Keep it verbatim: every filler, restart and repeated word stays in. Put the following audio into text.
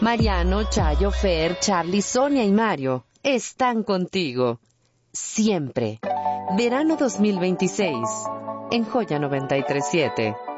Mariano, Chayo, Fer, Charlie, Sonia y Mario están contigo. Siempre. Verano dos mil veintiséis. En Joya noventa y tres punto siete.